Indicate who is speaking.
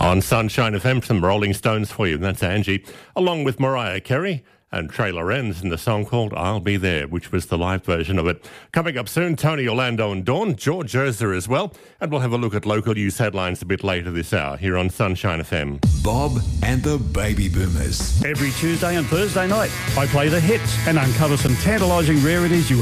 Speaker 1: On Sunshine FM, some Rolling Stones for you. That's Angie, along with Mariah Carey and Trey Lorenz in the song called I'll Be There, which was the live version of it. Coming up soon, Tony Orlando and Dawn, George Urza as well. And we'll have a look at local news headlines a bit later this hour here on Sunshine FM.
Speaker 2: Bob and the Baby Boomers.
Speaker 3: Every Tuesday and Thursday night, I play the hits and uncover some tantalising rarities you